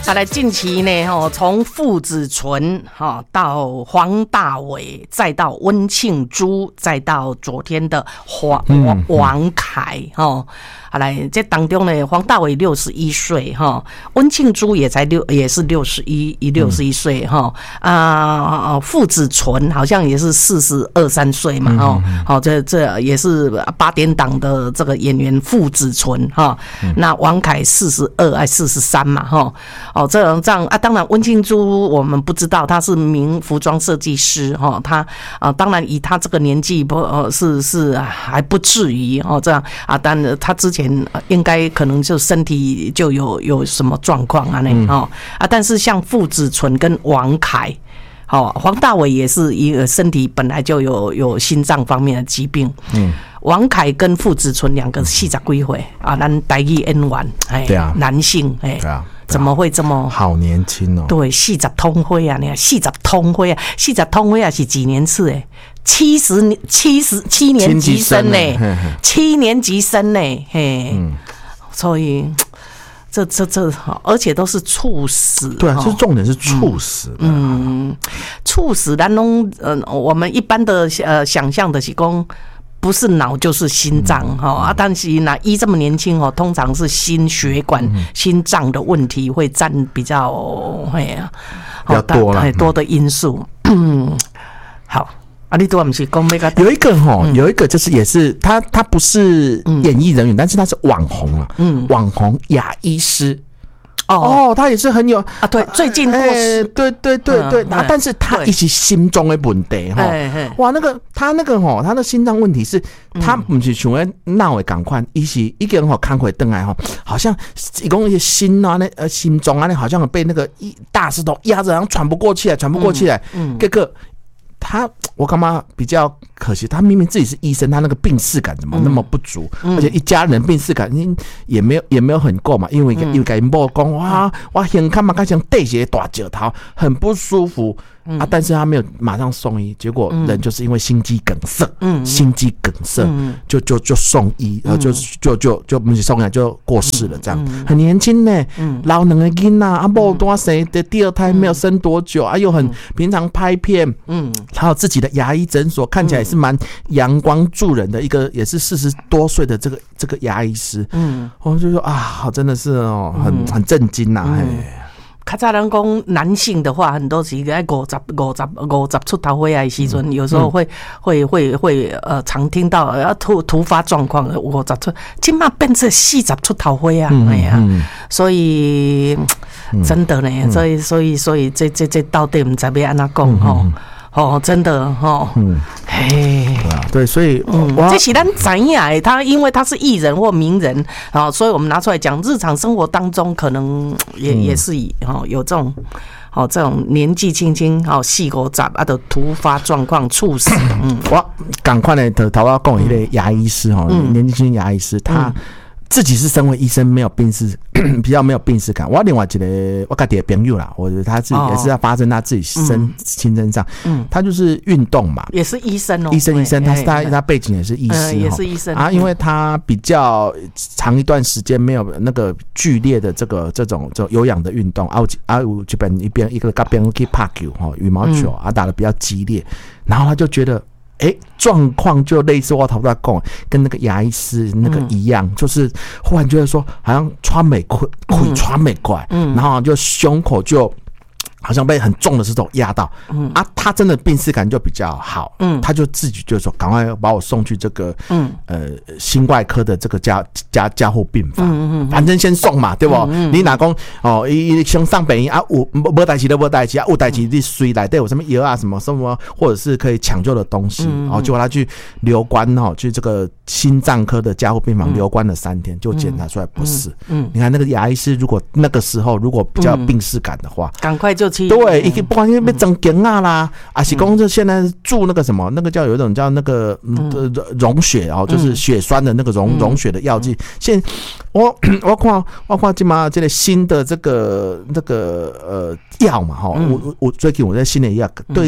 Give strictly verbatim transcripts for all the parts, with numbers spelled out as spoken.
好，来近期呢，哈，从傅子纯哈到黄大炜，再到温庆珠，再到昨天的黄王王凯，哈。好来，这当中呢，黄大炜六十一岁哈，温庆珠也才六，也是六十一，一六十一岁哈啊，傅子纯好像也是四十二三岁嘛哈，好、嗯、这这也是八点档的这个演员傅子纯哈，嗯、那王凯四十二还四十三嘛哈，哦这样这样啊，当然温庆珠我们不知道他是名服装设计师哈，他啊当然以他这个年纪不呃是是还不至于哦这样啊，但他之前。应该可能就身体就有有什么状况啊那、嗯、哦啊，但是像傅子纯跟王凯，好、哦、黄大炜也是一个身体本来就有有心脏方面的疾病，嗯，王凯跟傅子纯两个四十几岁啊，咱台语演员，哎，对啊，男性，哎，对啊。怎么会这么好年轻哦？ 对，四十通辉啊，你看四十通辉啊，四十通辉啊是几年次哎？七十年，七十七年级生呢？七年级生呢？嘿，嗯、所以这这这，而且都是猝死。 对啊，这重点是猝死的。 嗯，猝死，咱拢呃，我们一般的呃想象的是讲。不是脑就是心脏哈、嗯、啊，但是呢，一这么年轻哦，通常是心血管、嗯、心脏的问题会占比较会啊， 比较多了， 很多的因素。嗯，好，啊，你都不是讲那个有一个哈，有一个就是也是他，他不是演艺人员，嗯、但是他是网红啊，嗯，网红牙医师。哦，他也是很有啊，对，最近过世， 欸、对对对对，嗯、但是他一直心中的问题哈，哇，那个他那个哈，他的心脏问题是，他不是像那脑的赶快，一是一个人吼看回灯来哈，好像一共一些心啊，那呃心中啊，那好像被那个一大石头压着，然后喘不过气来，喘不过气来，嗯，这个。他我干嘛比较可惜？他明明自己是医生，他那个病识感怎么那么不足？嗯、而且一家人病识感也没有也没有很够嘛，因为因为跟某讲哇，我眼看嘛，看像对些大石头，很不舒服。嗯、啊！但是他没有马上送医，结果人就是因为心肌梗塞，嗯，心肌梗塞，嗯、就就就送医，然后就就就就不是送医就过世了，这样、嗯、很年轻呢，嗯，老两个囡仔啊，没多生的第二胎没有生多久，啊，又很平常拍片，嗯，还有自己的牙医诊所，看起来也是蛮阳光助人的一个，也是四十多岁的这个这个牙医师，嗯，我就说啊，真的是哦，很很震惊呐、啊，哎、嗯。 较早人讲男性的话，很多是在五十、五十、五十出头岁的时阵，嗯、有时候会、嗯、会会会呃，常听到要突突发状况，五十出，今嘛变成四十出头岁啊，哎呀、嗯嗯，所以、嗯、真的呢，嗯、所以所以所以这这这到底唔知要安怎讲吼。嗯哦，真的哦，嗯，嘿， 对啊，对，所以， 嗯，这是咱知影的，他因为他是艺人或名人啊，所以我们拿出来讲，日常生活当中可能也、嗯、也是哦有这种哦这种年纪轻轻哦四五十啊的突发状况猝死，嗯， 我赶快呢，头头要讲一个牙医师哈，嗯、年纪轻牙医师他。嗯自己是身为医生，没有病识，比较没有病识感。我另外一个我自己的朋友啦，我觉得他自己也是要发生他自己身亲身上，嗯，他就是运动嘛， 也是医生哦， 医生医生，他是他他背景也是医师、 嗯，也是医生啊，因为他比较长一段时间没有那个剧烈的这个这种这种有氧的运动啊，啊，有这边一边一个跟边去拍球哈，羽毛球啊打得比较激烈，然后他就觉得。哎，状况就类似我头在讲，跟那个牙医师那个一样，嗯、就是忽然觉得说，好像穿美快，腿穿美快，嗯，然后就胸口就好像被很重的石头压到，嗯啊，他真的病识感就比较好，嗯，他就自己就说，赶快把我送去这个，嗯，呃，心外科的这个加加加护病房，嗯嗯，反正先送嘛，对不？嗯嗯、你哪讲哦，伊先上病院啊，有无代志都无代志啊，有代志你随来，对有什么药啊，什么什么，或者是可以抢救的东西，然后、嗯哦、就他去留观哈，去这个心脏科的加护病房留观了三天，就检查出来不是，嗯，嗯你看那个牙医师，如果那个时候如果比较病识感的话， 赶、嗯、快就。 对，不管是被整筋啊啦，啊是讲这现在注那个什么，那个叫有一种叫那个嗯溶血哦，就是血栓的那个溶溶血的药剂。现我我看我看今嘛这个新的这个这个呃药嘛哈，我我最近我在新的药对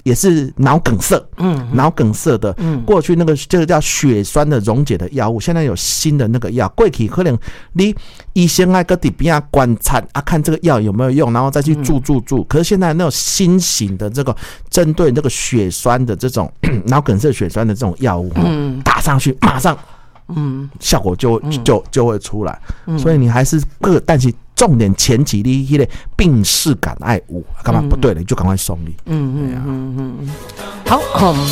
也是脑梗塞，嗯，脑梗塞的，嗯，过去那个这个叫血栓的溶解的药物，现在有新的那个药，过去可能你医生爱搁底边啊观察啊，看这个药有没有用，然后再去注注注。可是现在那种新型的这个针对这个血栓的这种脑梗塞血栓的这种药物，嗯，打上去马上，嗯，效果就就就会出来。所以你还是各但是。重点前期你迄个病识感爱有，干嘛不对了，你就赶快送礼。嗯嗯嗯嗯嗯， 好。嗯、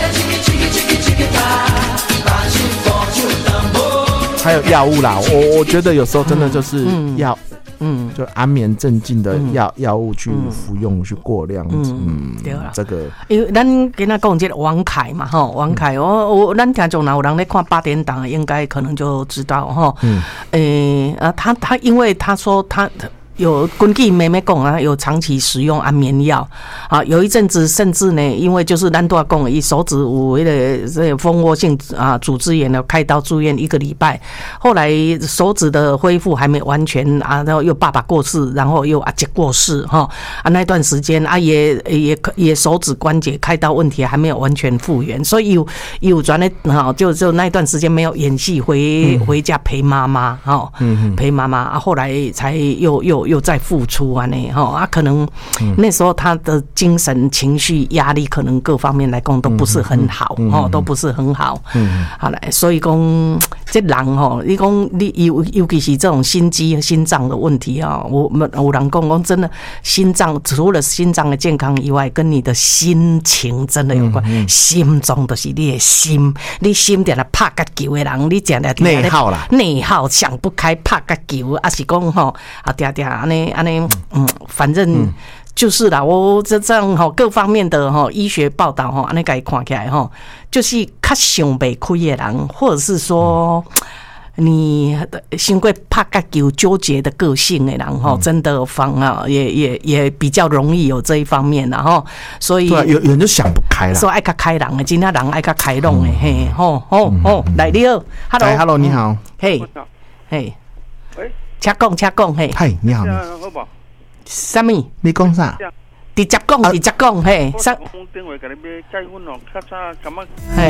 还有药物啦，我我觉得有时候真的就是要。嗯，就安眠镇静的药药、嗯、物去服用、嗯、去过量，嗯，嗯对啦，这个因为咱跟他讲这个王凯嘛，哈，王凯，我我咱听众哪有人在看八点档，应该可能就知道哈，嗯，诶、欸、啊，他他因为他说他。有根据妹妹讲啊，有长期使用安眠药啊，有一阵子甚至呢，因为就是咱都要讲，伊手指有那个这个蜂窝性啊组织炎的，开刀住院一个礼拜，后来手指的恢复还没完全啊，然后又爸爸过世，然后又阿姐过世哈啊，那段时间啊也也也手指关节开刀问题还没有完全复原，所以有有转的哈，就就那段时间没有演戏，回回家陪妈妈哈，陪妈妈啊，后来才又又。又再付出啊呢哈啊，可能那时候他的精神情绪压力可能各方面来讲都不是很好哦，都不是很好。嗯，好嘞，所以讲这人吼，你讲你尤尤其是这种心肌心脏的问题啊，我们有人讲讲真的心脏除了心脏的健康以外，跟你的心情真的有关。嗯嗯、心中就是你的心，你心在那拍个球的人，你讲的内耗啦， 内耗想不开拍个球，啊是讲吼啊嗲嗲。安尼安尼，嗯，反正就是啦。我这这样哈，各方面的哈医学报道哈，安尼给看起来哈，就是较想不开的人，或者是说你心过怕个有纠结的个性的人哈，真的方啊，也也也比较容易有这一方面然后，所以有有人就想不开了， 说爱较开朗的，今天人爱较开朗的嘿，吼吼吼，来你好 ，Hello Hello 你好， 嘿嘿，喂。请讲，请讲，嘿。 嗨，你好。 好不？ 什么？ 你讲啥？ 直接讲，直接讲，嘿。 我电话给你买结婚咯，较早感觉。 嘿。